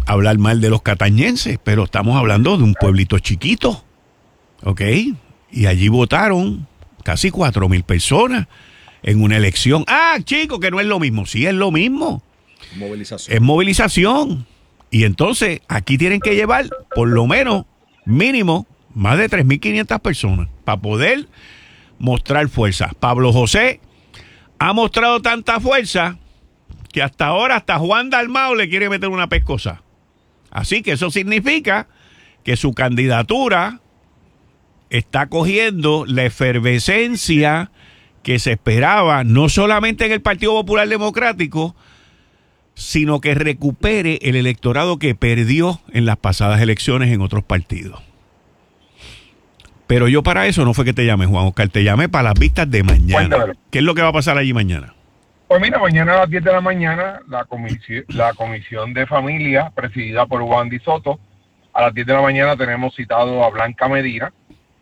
hablar mal de los catañenses, pero estamos hablando de un pueblito chiquito, ¿ok? Y allí votaron casi 4,000 personas en una elección. Ah, chico, que no es lo mismo. Sí, es lo mismo. Movilización. Es movilización. Y entonces aquí tienen que llevar por lo menos mínimo más de 3,500 personas para poder mostrar fuerza. Pablo José ha mostrado tanta fuerza que hasta ahora hasta Juan Dalmau le quiere meter una pescosa. Así que eso significa que su candidatura está cogiendo la efervescencia que se esperaba, no solamente en el Partido Popular Democrático, sino que recupere el electorado que perdió en las pasadas elecciones en otros partidos. Pero yo para eso no fue que te llamé, Juan Oscar, te llamé para las vistas de mañana. Cuéntamelo. ¿Qué es lo que va a pasar allí mañana? Pues mira, mañana a las 10 de la mañana la comisión de familia presidida por Wandy Soto, a las 10 de la mañana tenemos citado a Blanca Medina,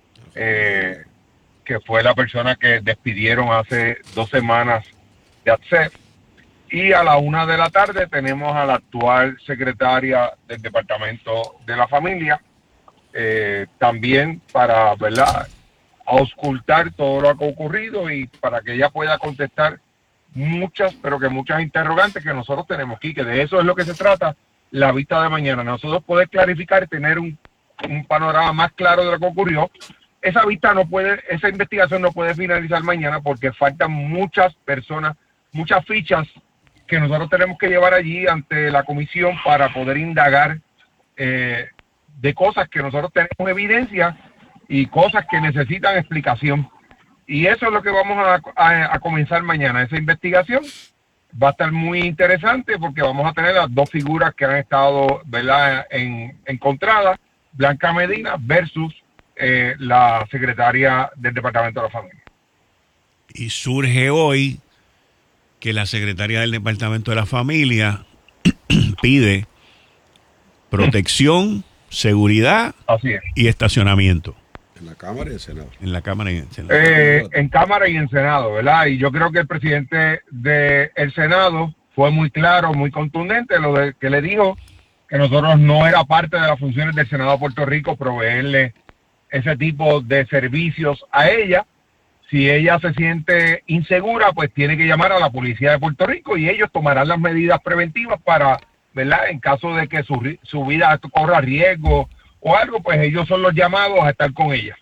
que fue la persona que despidieron hace 2 semanas de ATSEF, y a la 1 de la tarde tenemos a la actual secretaria del Departamento de la Familia, también para, ¿verdad?, auscultar todo lo que ha ocurrido y para que ella pueda contestar muchas interrogantes que nosotros tenemos aquí, que de eso es lo que se trata la vista de mañana, nosotros poder clarificar y tener un panorama más claro de lo que ocurrió. Esa investigación no puede finalizar mañana porque faltan muchas personas, muchas fichas que nosotros tenemos que llevar allí ante la comisión para poder indagar de cosas que nosotros tenemos evidencia y cosas que necesitan explicación. Y eso es lo que vamos a comenzar mañana. Esa investigación va a estar muy interesante porque vamos a tener las dos figuras que han estado, ¿verdad?, encontradas, Blanca Medina versus la secretaria del Departamento de la Familia. Y surge hoy que la secretaria del Departamento de la Familia pide protección, seguridad Así es. y estacionamiento. En la Cámara y en Senado. En la Cámara y en el Senado. En Cámara y en Senado, ¿verdad? Y yo creo que el presidente del Senado fue muy claro, muy contundente, que le dijo que nosotros no era parte de las funciones del Senado de Puerto Rico proveerle ese tipo de servicios a ella. Si ella se siente insegura, pues tiene que llamar a la Policía de Puerto Rico y ellos tomarán las medidas preventivas para, ¿verdad?, en caso de que su vida corra riesgo o algo, pues ellos son los llamados a estar con ella.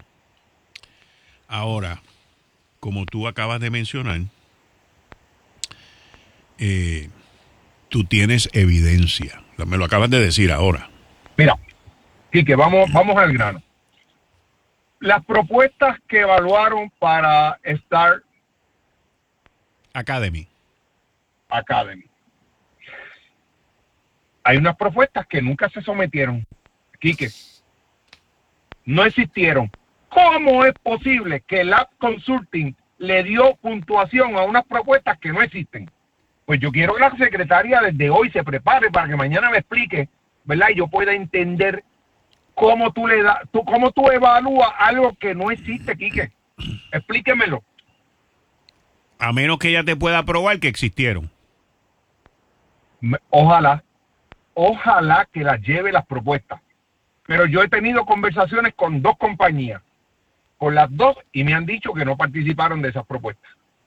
Ahora, como tú acabas de mencionar, tú tienes evidencia. Me lo acabas de decir ahora. Mira, Quique, vamos al grano. Las propuestas que evaluaron para Star Academy. Hay unas propuestas que nunca se sometieron, Quique. No existieron. ¿Cómo es posible que Lab Consulting le dio puntuación a unas propuestas que no existen? Pues yo quiero que la secretaria desde hoy se prepare para que mañana me explique, ¿verdad? Y yo pueda entender cómo tú evalúas algo que no existe, Quique. Explíquemelo. A menos que ella te pueda probar que existieron. Ojalá que las lleve las propuestas. Pero yo he tenido conversaciones con 2 compañías, con las 2, y me han dicho que no participaron de esas propuestas.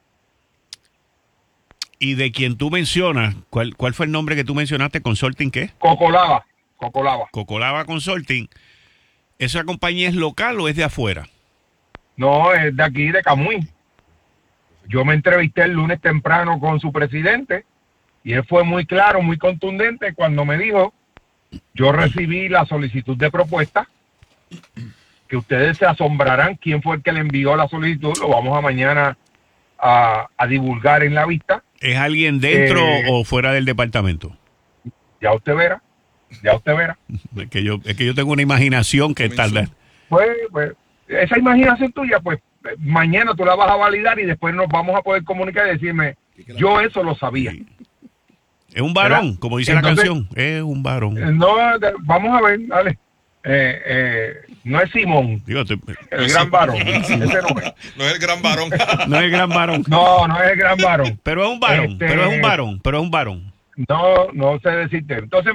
Y de quien tú mencionas, ¿cuál fue el nombre que tú mencionaste? ¿Consulting qué? Cocolaba. Cocolaba Consulting. ¿Esa compañía es local o es de afuera? No, es de aquí, de Camuy. Yo me entrevisté el lunes temprano con su presidente y él fue muy claro, muy contundente cuando me dijo: yo recibí la solicitud de propuesta, que ustedes se asombrarán quién fue el que le envió la solicitud, lo vamos a mañana a divulgar en la vista. ¿Es alguien dentro o fuera del departamento? Ya usted verá. Es que yo tengo una imaginación que tarda. Pues, esa imaginación tuya, pues mañana tú la vas a validar y después nos vamos a poder comunicar y decirme: yo eso lo sabía. Es un varón, ¿verdad? como dice Entonces, la canción. Es un varón. No, vamos a ver, dale. No es Simón, Digo, el gran varón. Ese no es. No es el gran varón. no es el gran varón. No es el gran varón. Pero es un varón. Pero es un varón. No sé decirte. Entonces,